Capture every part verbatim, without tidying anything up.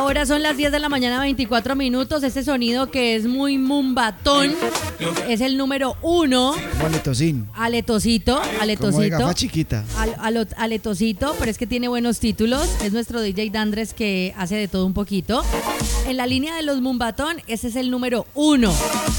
hora son las diez de la mañana, veinticuatro minutos. Este sonido que es muy mumbatón es el número uno. Aletosín. Aletosito, aletosito. Como de gafa chiquita. Al, al, aletosito, pero es que tiene buenos títulos. Es nuestro D J Dandres que hace de todo un poquito. En la línea de los mumbatón, ese es el número uno.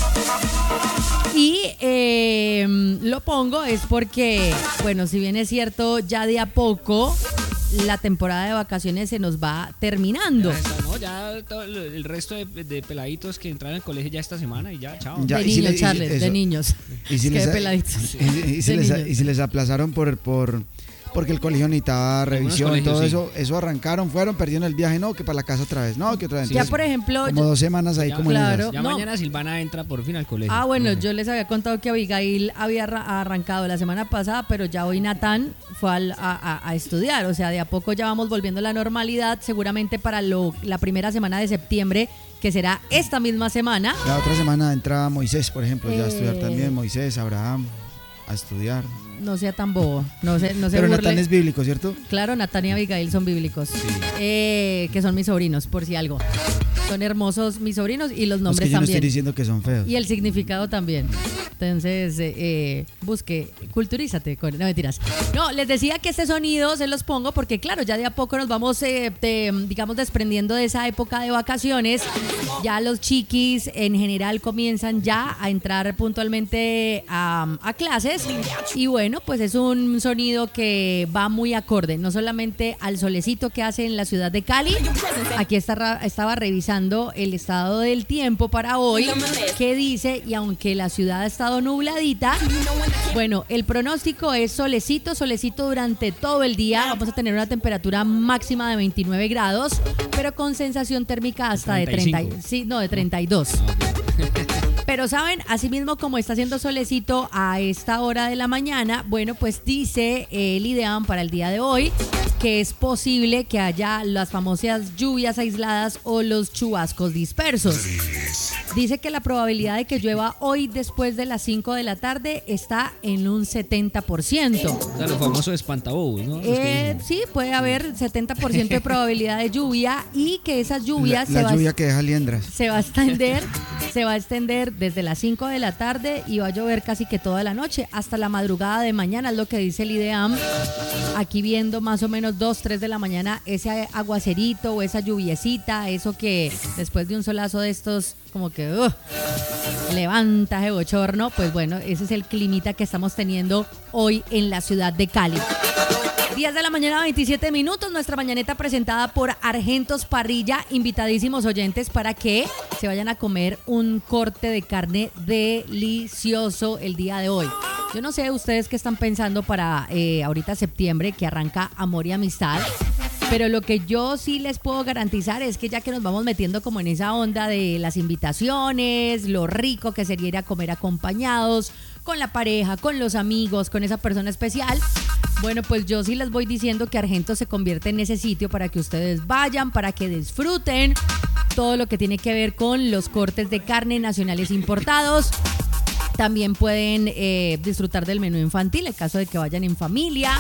Y eh, lo pongo es porque, bueno, si bien es cierto, ya de a poco la temporada de vacaciones se nos va terminando. Ya está, ¿no? Ya todo el resto de, de peladitos que entran al colegio ya esta semana y ya, chao. Ya, de y si niños, le- y- Charles, eso. de niños. Y si Es que les, de peladitos. y, y- y si De les, niños. y si les aplazaron por, por porque el colegio necesitaba revisión, colegios, todo sí. eso, eso arrancaron, fueron, perdieron el viaje, no, que para la casa otra vez, no, que otra vez. Ya, Entonces, por ejemplo, como yo- dos semanas ahí Ya, como en claro. esas. Ya No. mañana Silvana entra por fin al colegio. Ah, bueno, yo les había contado que Abigail había arra- arrancado la semana pasada, pero ya hoy Natán fue al- a, a- a estudiar. O sea, de a poco ya vamos volviendo a la normalidad, seguramente para lo, la primera semana de septiembre, que será esta misma semana. La otra semana entra Moisés, por ejemplo, ya a estudiar Eh. también, Moisés, Abraham, a estudiar. No sea tan bobo, no se, no se Pero burle. Natán es bíblico, ¿cierto? Claro, Natán y Abigail son bíblicos, eh, que son mis sobrinos, por si algo. Son hermosos mis sobrinos y los Es nombres que yo no también. estoy diciendo que son feos. Y el significado también. Entonces, eh, eh, busque, culturízate. Con, no, mentiras. No, les decía que este sonido se los pongo porque, claro, ya de a poco nos vamos, eh, de, digamos, desprendiendo de esa época de vacaciones. Ya los chiquis en general comienzan ya a entrar puntualmente a, a clases. Y bueno, pues es un sonido que va muy acorde, no solamente al solecito que hace en la ciudad de Cali. Aquí está, estaba revisando el estado del tiempo para hoy, que dice, y aunque la ciudad ha estado nubladita, bueno, el pronóstico es solecito, solecito durante todo el día. Vamos a tener una temperatura máxima de veintinueve grados, pero con sensación térmica hasta de treinta y treinta, cinco. sí, no, de treinta y dos. Pero saben, así mismo como está haciendo solecito a esta hora de la mañana, bueno, pues dice eh, el IDEAM para el día de hoy que es posible que haya las famosas lluvias aisladas o los chubascos dispersos. Dice que la probabilidad de que llueva hoy después de las cinco de la tarde está en un setenta por ciento. O sea, los famosos espantabobos, ¿no? Los Eh, que- sí, puede haber setenta por ciento de probabilidad de lluvia y que esas La, lluvias la se va a lluvia que deja liendras. se va a extender, se va a extender desde las cinco de la tarde y va a llover casi que toda la noche hasta la madrugada de mañana, es lo que dice el IDEAM. Aquí viendo más o menos dos, tres de la mañana ese aguacerito o esa lluviecita, eso que después de un solazo de estos como que uh, levanta ese bochorno, pues bueno, ese es el climita que estamos teniendo hoy en la ciudad de Cali. diez de la mañana, veintisiete minutos, nuestra mañaneta presentada por Argentos Parrilla, invitadísimos oyentes para que se vayan a comer un corte de carne delicioso el día de hoy. Yo no sé ustedes qué están pensando para eh, ahorita septiembre, que arranca Amor y Amistad, pero lo que yo sí les puedo garantizar es que ya que nos vamos metiendo como en esa onda de las invitaciones, lo rico que sería ir a comer acompañados, con la pareja, con los amigos, con esa persona especial, bueno, pues yo sí les voy diciendo que Argentos se convierte en ese sitio para que ustedes vayan, para que disfruten todo lo que tiene que ver con los cortes de carne nacionales importados. También pueden eh, disfrutar del menú infantil en caso de que vayan en familia.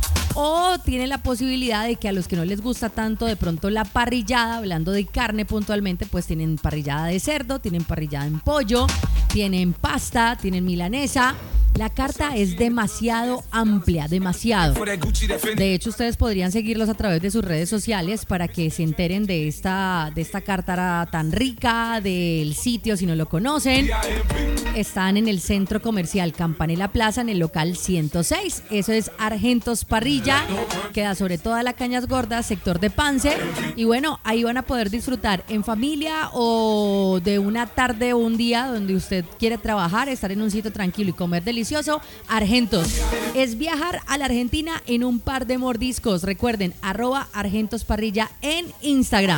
O tienen la posibilidad de que a los que no les gusta tanto de pronto la parrillada, hablando de carne puntualmente, pues tienen parrillada de cerdo, tienen parrillada en pollo, tienen pasta, tienen milanesa. La carta es demasiado amplia, demasiado. De hecho, ustedes podrían seguirlos a través de sus redes sociales para que se enteren de esta, de esta carta tan rica, del sitio si no lo conocen. Están en el Centro Comercial Campanella Plaza, en el local ciento seis. Eso es Argentos Parrilla. Queda sobre toda la Cañas Gordas, sector de Pance. Y bueno, ahí van a poder disfrutar en familia o de una tarde o un día donde usted quiere trabajar, estar en un sitio tranquilo y comer delicioso. Argentos es viajar a la Argentina en un par de mordiscos. Recuerden, arroba Argentos Parrilla en Instagram.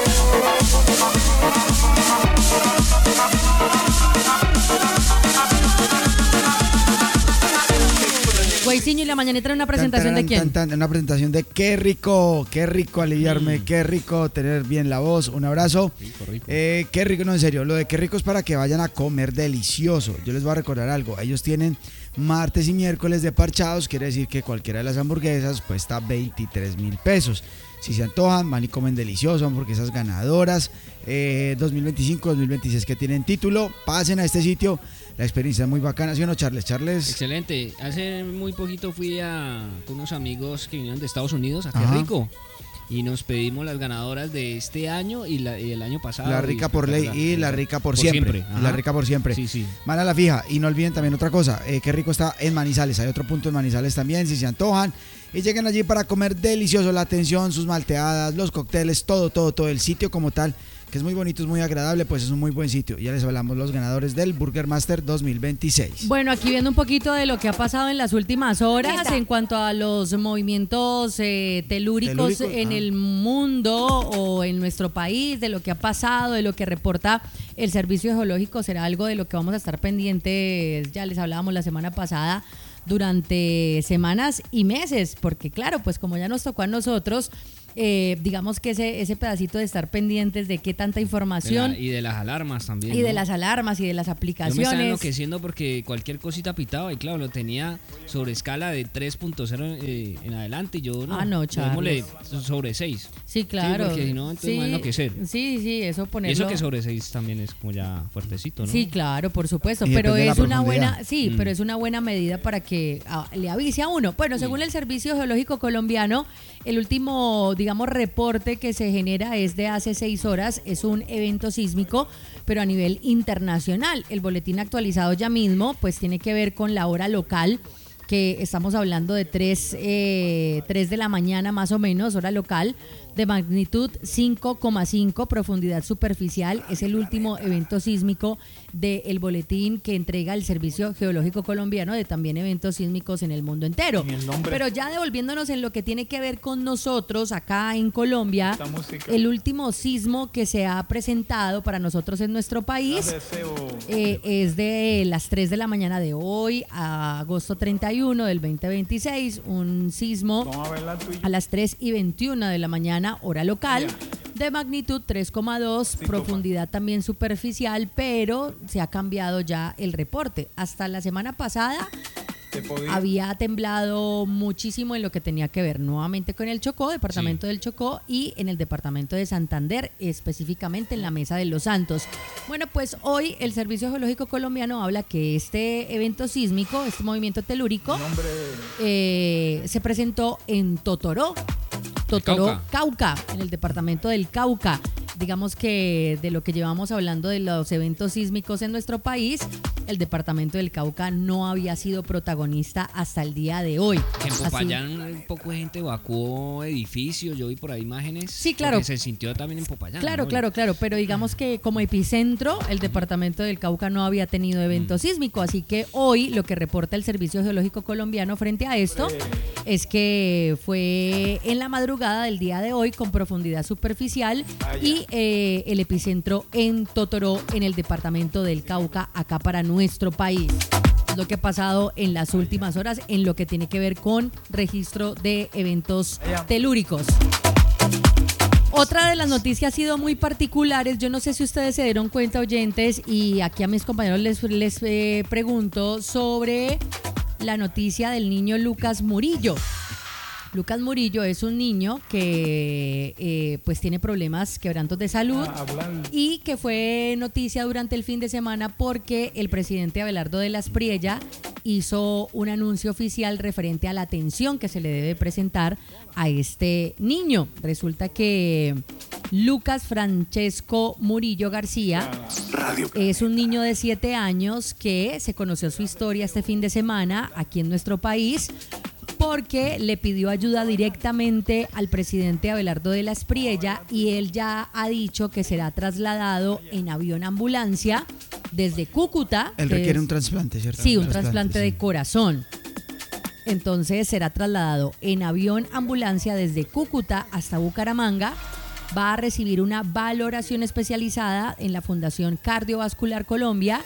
Guayciño, y la mañanita, una presentación Tan, de quién. tan, tan, una presentación de qué rico, qué rico aliviarme, Mm. qué rico tener bien la voz. Un abrazo. Rico, rico. Eh, qué rico, no, en serio, lo de qué rico es para que vayan a comer delicioso. Yo les voy a recordar algo, ellos tienen martes y miércoles de parchados, quiere decir que cualquiera de las hamburguesas cuesta veintitrés mil pesos. Si se antojan, van y comen delicioso, hamburguesas ganadoras eh, dos mil veinticinco, dos mil veintiséis que tienen título. Pasen a este sitio, la experiencia es muy bacana, ¿sí o no, Charles? Charles. Excelente. Hace muy poquito fui a, con unos amigos que vinieron de Estados Unidos, a Qué Ajá. Rico. Y nos pedimos las ganadoras de este año y, la, y el año pasado. La rica por ley y la rica por, por siempre. siempre. La rica por siempre. Sí, sí. Van a la fija. Y no olviden también otra cosa. Eh, Qué Rico está en Manizales. Hay otro punto en Manizales también, si se antojan. Y lleguen allí para comer delicioso. La atención, sus malteadas, los cócteles, todo, todo, todo. El sitio como tal, que es muy bonito, es muy agradable, pues es un muy buen sitio. Ya les hablamos los ganadores del Burger Master dos mil veintiséis. Bueno, aquí viendo un poquito de lo que ha pasado en las últimas horas en cuanto a los movimientos eh, telúricos, telúricos en ah. el mundo o en nuestro país, de lo que ha pasado, de lo que reporta el Servicio Geológico, será algo de lo que vamos a estar pendientes. Ya les hablábamos la semana pasada, durante semanas y meses, porque claro, pues como ya nos tocó a nosotros, eh, digamos que ese, ese pedacito de estar pendientes de qué tanta información. De la, y de las alarmas también. Y ¿no? de las alarmas y de las aplicaciones. Yo me estaba enloqueciendo porque cualquier cosita pitaba y claro, lo tenía sobre escala de tres punto cero eh, en adelante y yo no. Ah, no, Charles. Sobre seis. Sí, claro. Sí, porque si no, entonces sí, me va a enloquecer. Sí, sí, eso ponerlo. Y eso que sobre seis también es como ya fuertecito, ¿no? Sí, claro, por supuesto, y pero es una profundidad. buena, sí, mm. pero es una buena medida para que ah, le avise a uno. Bueno, según sí. el Servicio Geológico Colombiano, el último, digamos, reporte que se genera es de hace seis horas, es un evento sísmico, pero a nivel internacional. El boletín actualizado ya mismo, pues tiene que ver con la hora local, que estamos hablando de tres, eh, tres de la mañana más o menos, hora local, de magnitud cinco coma cinco, profundidad superficial. Es el último evento sísmico del boletín que entrega el Servicio Geológico Colombiano, de también eventos sísmicos en el mundo entero. Pero ya devolviéndonos en lo que tiene que ver con nosotros acá en Colombia, el último sismo que se ha presentado para nosotros en nuestro país eh, es de las tres de la mañana de hoy a agosto treinta y uno del veinte veintiséis, un sismo a las tres y veintiuno de la mañana, hora local, de magnitud tres coma dos, profundidad también superficial, pero se ha cambiado ya el reporte. Hasta la semana pasada había temblado muchísimo en lo que tenía que ver nuevamente con el Chocó, departamento sí. del Chocó, y en el departamento de Santander, específicamente en la Mesa de los Santos. Bueno, pues hoy el Servicio Geológico Colombiano habla que este evento sísmico, este movimiento telúrico, eh, se presentó en Totoró, Totoró, Cauca. Cauca, en el departamento del Cauca. Digamos que de lo que llevamos hablando de los eventos sísmicos en nuestro país, el departamento del Cauca no había sido protagonista hasta el día de hoy. En Popayán un poco de gente evacuó edificios, yo vi por ahí imágenes. Sí, claro. Se sintió también en Popayán. Claro, ¿no? claro, claro, pero digamos que como epicentro, el departamento del Cauca no había tenido evento mm. sísmico, así que hoy lo que reporta el Servicio Geológico Colombiano frente a esto es que fue en la madrugada del día de hoy con profundidad superficial y eh, el epicentro en Totoró, en el departamento del Cauca, acá para nuestro país. Lo que ha pasado en las últimas horas en lo que tiene que ver con registro de eventos telúricos. Otra de las noticias ha sido muy particulares. Yo no sé si ustedes se dieron cuenta, oyentes, y aquí a mis compañeros les, les eh, pregunto sobre la noticia del niño Lucas Murillo. Lucas Murillo es un niño que eh, pues tiene problemas, quebrantos de salud, y que fue noticia durante el fin de semana porque el presidente Abelardo de la Espriella hizo un anuncio oficial referente a la atención que se le debe presentar a este niño. Resulta que Lucas Francesco Murillo García es un niño de siete años que se conoció su historia este fin de semana aquí en nuestro país, porque le pidió ayuda directamente al presidente Abelardo de la Espriella, y él ya ha dicho que será trasladado en avión ambulancia desde Cúcuta. Él requiere es, un trasplante, ¿cierto? Sí, un, un trasplante, trasplante sí. de corazón. Entonces será trasladado en avión ambulancia desde Cúcuta hasta Bucaramanga. Va a recibir una valoración especializada en la Fundación Cardiovascular Colombia.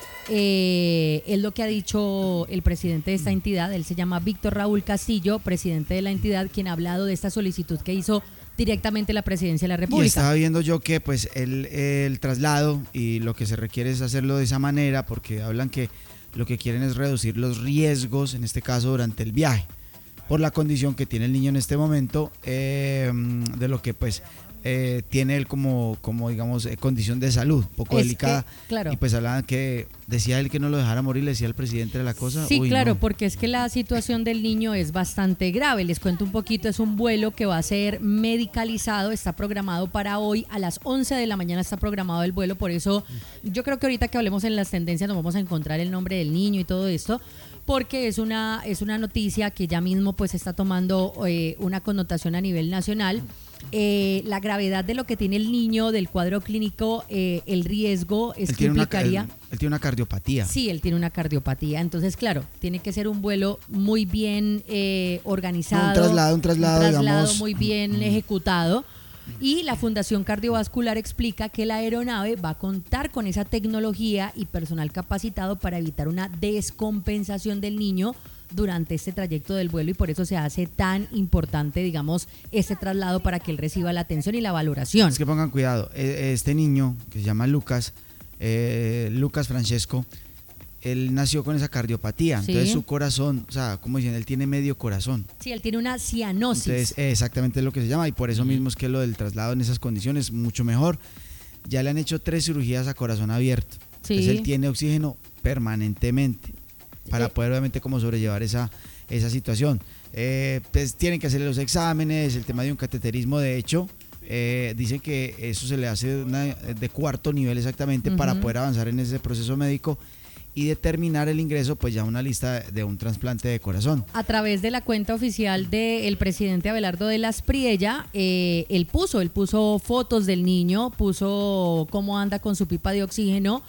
Eh, es lo que ha dicho el presidente de esta entidad. Él se llama Víctor Raúl Castillo, presidente de la entidad, quien ha hablado de esta solicitud que hizo directamente la presidencia de la República. Y estaba viendo yo que pues el, el traslado y lo que se requiere es hacerlo de esa manera, porque hablan que lo que quieren es reducir los riesgos, en este caso durante el viaje. por la condición que tiene el niño en este momento, eh, de lo que pues eh, tiene él como, como digamos, eh, condición de salud, un poco Es delicada. que, claro. Y pues hablaban que, decía él que no lo dejara morir, le decía al presidente de la cosa. Sí, Uy, claro, no. porque es que la situación del niño es bastante grave. Les cuento un poquito, es un vuelo que va a ser medicalizado, está programado para hoy, a las once de la mañana está programado el vuelo, por eso yo creo que ahorita que hablemos en las tendencias nos vamos a encontrar el nombre del niño y todo esto, porque es una, es una noticia que ya mismo pues está tomando eh, una connotación a nivel nacional. Eh, la gravedad de lo que tiene el niño, del cuadro clínico, eh, el riesgo es Él que tiene, una, implicaría... él, él tiene una cardiopatía. Sí, él tiene una cardiopatía, entonces claro, tiene que ser un vuelo muy bien eh, organizado, No, un traslado, un traslado, un traslado digamos, muy bien ejecutado. Y la Fundación Cardiovascular explica que la aeronave va a contar con esa tecnología y personal capacitado para evitar una descompensación del niño durante este trayecto del vuelo, y por eso se hace tan importante, digamos, este traslado para que él reciba la atención y la valoración. Es que pongan cuidado, este niño que se llama Lucas, eh, Lucas Francesco, él nació con esa cardiopatía, Sí. entonces su corazón, o sea, como dicen, él tiene medio corazón. Sí, él tiene una cianosis. Entonces, eh, exactamente es lo que se llama, y por eso mismo es que lo del traslado en esas condiciones mucho mejor. Ya le han hecho tres cirugías a corazón abierto. Sí. Entonces él tiene oxígeno permanentemente para Eh. poder obviamente como sobrellevar esa, esa situación. Eh, pues tienen que hacerle los exámenes, el tema de un cateterismo, de hecho, eh, dicen que eso se le hace una, de cuarto nivel exactamente, uh-huh, para poder avanzar en ese proceso médico y determinar el ingreso, pues ya una lista de un trasplante de corazón. A través de la cuenta oficial del presidente Abelardo de las Priella, eh, él puso, él puso fotos del niño, puso cómo anda con su pipa de oxígeno,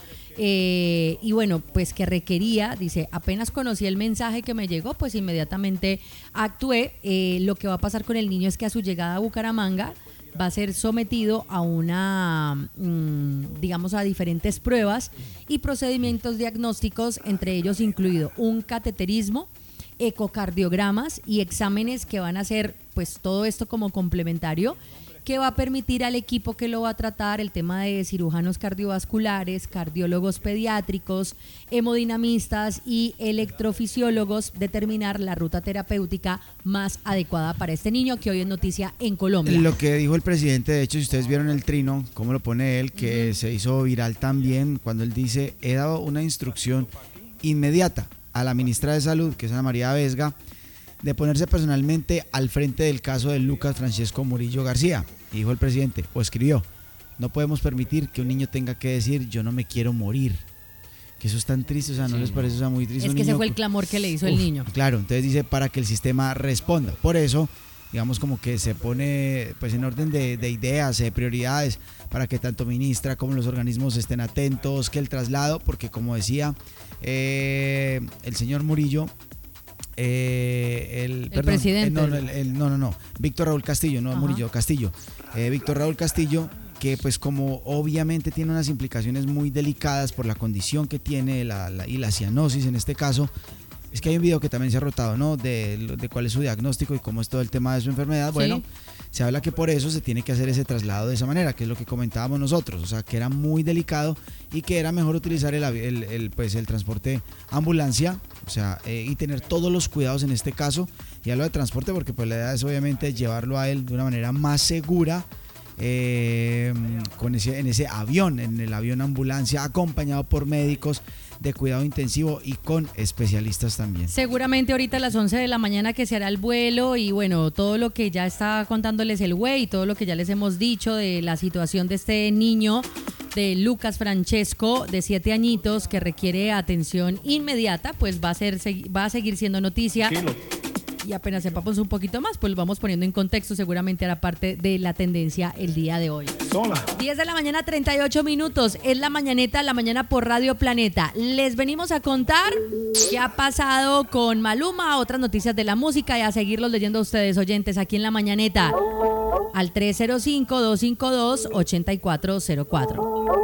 eh, y bueno, pues que requería, dice, apenas conocí el mensaje que me llegó, pues inmediatamente actué. Eh, lo que va a pasar con el niño es que a su llegada a Bucaramanga va a ser sometido a una, mmm, digamos, a diferentes pruebas y procedimientos diagnósticos, entre ellos incluido un cateterismo, ecocardiogramas y exámenes que van a hacer, pues, todo esto como complementario, que va a permitir al equipo que lo va a tratar, el tema de cirujanos cardiovasculares, cardiólogos pediátricos, hemodinamistas y electrofisiólogos, determinar la ruta terapéutica más adecuada para este niño, que hoy es noticia en Colombia. Lo que dijo el presidente, de hecho, si ustedes vieron el trino, cómo lo pone él, que uh-huh, se hizo viral también, cuando él dice, he dado una instrucción inmediata a la ministra de Salud, que es Ana María Vesga, de ponerse personalmente al frente del caso de Lucas Francesco Murillo García. Y dijo el presidente, o escribió, no podemos permitir que un niño tenga que decir yo no me quiero morir. Que eso es tan triste, o sea, ¿no sí, les parece? O sea, muy triste. Es un que niño, ese fue el clamor que le hizo uf, el niño. Claro, entonces dice para que el sistema responda. Por eso, digamos, como que se pone pues en orden de, de ideas, de prioridades, para que tanto ministra como los organismos estén atentos, que el traslado, porque como decía eh, el señor Murillo, Eh, el, el perdón, presidente. Eh, no, no, el, el, no, no, no, Víctor Raúl Castillo, no, ajá, Murillo, Castillo. Eh, Víctor Raúl Castillo, que pues como obviamente tiene unas implicaciones muy delicadas por la condición que tiene la, la, y la cianosis en este caso. Es que hay un video que también se ha rotado, ¿no? De, de cuál es su diagnóstico y cómo es todo el tema de su enfermedad. Bueno, sí, se habla que por eso se tiene que hacer ese traslado de esa manera, que es lo que comentábamos nosotros, o sea, que era muy delicado y que era mejor utilizar el, el, el, pues, el transporte ambulancia, o sea, eh, y tener todos los cuidados en este caso. Y hablo de transporte porque pues la idea es obviamente llevarlo a él de una manera más segura, eh, con ese, en ese avión, en el avión ambulancia, acompañado por médicos de cuidado intensivo y con especialistas también. Seguramente ahorita a las once de la mañana que se hará el vuelo, y bueno, todo lo que ya está contándoles el güey, todo lo que ya les hemos dicho de la situación de este niño, de Lucas Francesco, de siete añitos, que requiere atención inmediata, pues va a ser, va a seguir siendo noticia. Kilo. Y apenas sepamos un poquito más, pues lo vamos poniendo en contexto, seguramente hará parte de la tendencia el día de hoy. Sola. diez de la mañana, treinta y ocho minutos, es la mañaneta, la mañana por Radio Planeta. Les venimos a contar qué ha pasado con Maluma, otras noticias de la música, y a seguirlos leyendo a ustedes, oyentes, aquí en la mañaneta, al tres cero cinco, dos cinco dos, ocho cuatro cero cuatro.